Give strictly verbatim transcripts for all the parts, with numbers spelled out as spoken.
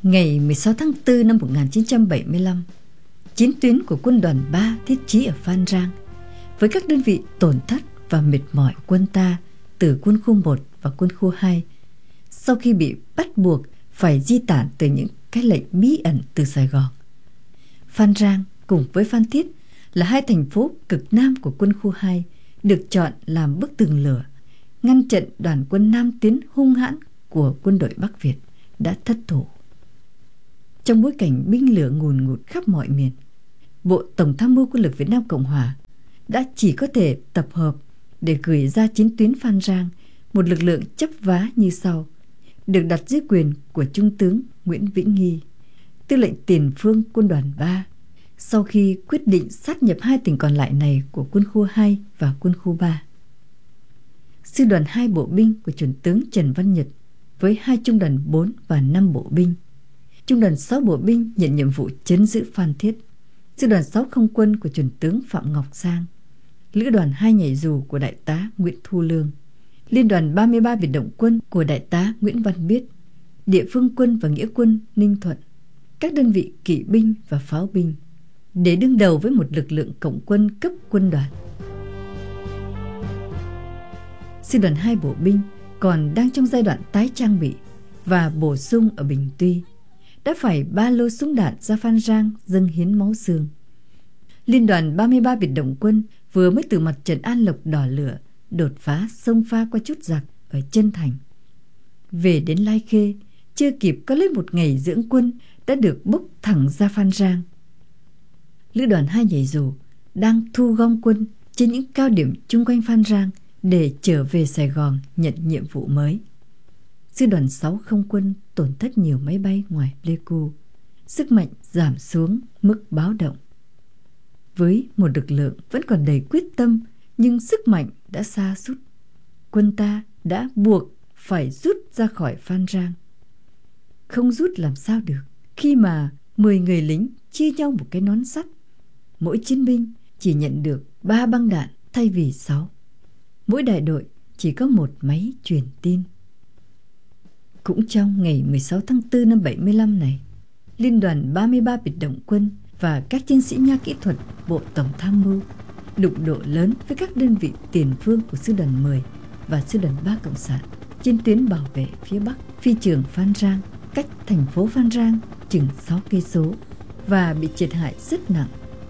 Ngày mười sáu tháng tư năm một nghìn chín trăm bảy mươi lăm, chiến tuyến của quân đoàn ba thiết chí ở Phan Rang, với các đơn vị tổn thất và mệt mỏi của quân ta từ quân khu một và quân khu hai, sau khi bị bắt buộc phải di tản từ những cái lệnh bí ẩn từ Sài Gòn. Phan Rang cùng với Phan Thiết là hai thành phố cực nam của quân khu hai được chọn làm bức tường lửa, ngăn chặn đoàn quân Nam tiến hung hãn của quân đội Bắc Việt đã thất thủ. Trong bối cảnh binh lửa ngùn ngụt khắp mọi miền, Bộ Tổng tham mưu Quân lực Việt Nam Cộng Hòa đã chỉ có thể tập hợp để gửi ra chiến tuyến Phan Rang một lực lượng chấp vá như sau, được đặt dưới quyền của Trung tướng Nguyễn Vĩnh Nghi, tư lệnh tiền phương quân đoàn ba, sau khi quyết định sát nhập hai tỉnh còn lại này của quân khu hai và quân khu ba. Sư đoàn hai bộ binh của chuẩn tướng Trần Văn Nhật với hai trung đoàn bốn và năm bộ binh. Trung đoàn sáu bộ binh nhận nhiệm vụ trấn giữ Phan Thiết. Sư đoàn sáu không quân của chuẩn tướng Phạm Ngọc Sang. Lữ đoàn hai nhảy dù của đại tá Nguyễn Thu Lương. Liên đoàn ba mươi ba biệt động quân của đại tá Nguyễn Văn Biết. Địa phương quân và nghĩa quân Ninh Thuận. Các đơn vị kỵ binh và pháo binh, để đương đầu với một lực lượng cộng quân cấp quân đoàn. Sư đoàn hai bộ binh còn đang trong giai đoạn tái trang bị và bổ sung ở Bình Tuy, đã phải ba lô súng đạn ra Phan Rang dâng hiến máu xương. Liên đoàn ba mươi ba biệt động quân vừa mới từ mặt trận An Lộc đỏ lửa đột phá xông pha qua chút giặc ở Chân Thành. Về đến Lai Khê, chưa kịp có lên một ngày dưỡng quân đã được bốc thẳng ra Phan Rang. Lữ đoàn hai nhảy dù đang thu gom quân trên những cao điểm chung quanh Phan Rang để trở về Sài Gòn nhận nhiệm vụ mới. Sư đoàn sáu không quân tổn thất nhiều máy bay ngoài Pleiku, sức mạnh giảm xuống mức báo động. Với một lực lượng vẫn còn đầy quyết tâm nhưng sức mạnh đã sa sút, quân ta đã buộc phải rút ra khỏi Phan Rang. Không rút làm sao được khi mà mười người lính chia nhau một cái nón sắt, mỗi chiến binh chỉ nhận được ba băng đạn thay vì sáu. Mỗi đại đội chỉ có một máy truyền tin. Cũng trong ngày mười sáu tháng tư năm bảy mươi lăm này, Liên đoàn ba mươi ba biệt động quân và các chiến sĩ nha kỹ thuật Bộ Tổng tham mưu đụng độ lớn với các đơn vị tiền phương của sư đoàn mười và sư đoàn ba Cộng sản trên tuyến bảo vệ phía Bắc phi trường Phan Rang, cách thành phố Phan Rang chừng sáu cây số, và bị triệt hại rất nặng.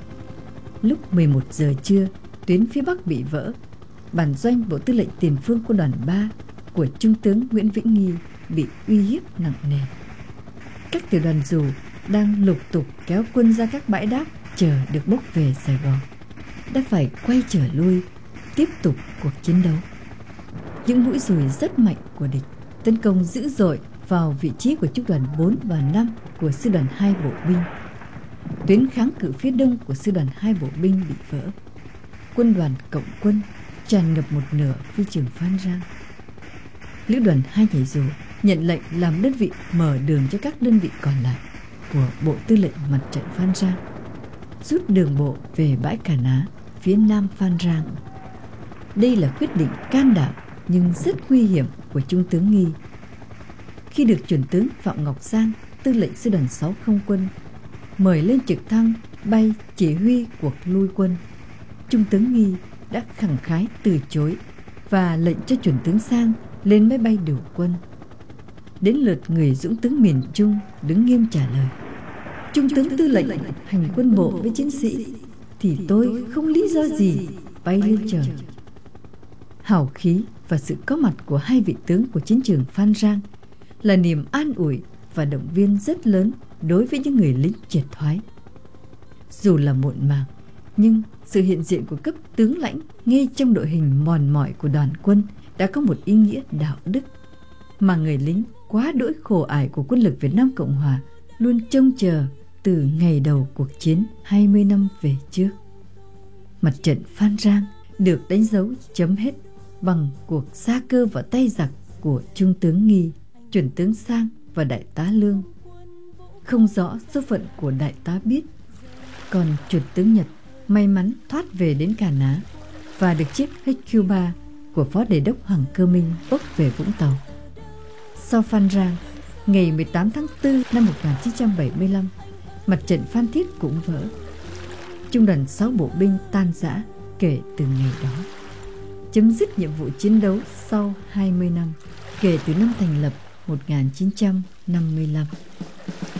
Lúc mười một giờ trưa, tuyến phía Bắc bị vỡ. Bản doanh Bộ Tư lệnh Tiền phương Quân đoàn ba của Trung tướng Nguyễn Vĩnh Nghi bị uy hiếp nặng nề. Các tiểu đoàn dù đang lục tục kéo quân ra các bãi đáp chờ được bốc về Sài Gòn đã phải quay trở lui, tiếp tục cuộc chiến đấu. Những mũi dùi rất mạnh của địch tấn công dữ dội vào vị trí của trung đoàn bốn và năm của sư đoàn hai bộ binh. Tuyến kháng cự phía đông của sư đoàn hai bộ binh bị vỡ. Quân đoàn cộng quân tràn ngập một nửa phi trường Phan Rang. Lữ đoàn hai nhảy dù nhận lệnh làm đơn vị mở đường cho các đơn vị còn lại của Bộ Tư lệnh Mặt trận Phan Rang rút đường bộ về bãi Cà Ná phía nam Phan Rang. Đây là quyết định can đảm nhưng rất nguy hiểm của Trung tướng Nghi. Khi được chuẩn tướng Phạm Ngọc Sang, tư lệnh sư đoàn sáu không quân, mời lên trực thăng bay chỉ huy cuộc lui quân, Trung tướng Nghi đã khẳng khái từ chối và lệnh cho chuẩn tướng Sang lên máy bay điều quân. Đến lượt người dũng tướng miền Trung đứng nghiêm trả lời: Trung tướng tư lệnh hành quân bộ với chiến sĩ thì tôi không lý do gì bay lên trời. Hào khí và sự có mặt của hai vị tướng của chiến trường Phan Rang là niềm an ủi và động viên rất lớn đối với những người lính triệt thoái. Dù là muộn màng, nhưng sự hiện diện của cấp tướng lãnh ngay trong đội hình mòn mỏi của đoàn quân đã có một ý nghĩa đạo đức mà người lính quá đỗi khổ ải của quân lực Việt Nam Cộng Hòa luôn trông chờ từ ngày đầu cuộc chiến hai mươi năm về trước. Mặt trận Phan Rang được đánh dấu chấm hết bằng cuộc sa cơ vào tay giặc của Trung tướng Nghi, chuẩn tướng Sang và đại tá Lương. Không rõ số phận của đại tá Biết, còn chuẩn tướng Nhật may mắn thoát về đến Cà Ná và được chiếc hát quy ba của phó đề đốc Hoàng Cơ Minh bốc về Vũng Tàu. Sau Phan Rang, Ngày mười tám tháng tư năm một nghìn chín trăm bảy mươi lăm, mặt trận Phan Thiết cũng vỡ. Trung đoàn sáu bộ binh tan rã kể từ ngày đó, chấm dứt nhiệm vụ chiến đấu sau hai mươi năm kể từ năm thành lập một nghìn chín trăm năm mươi lăm.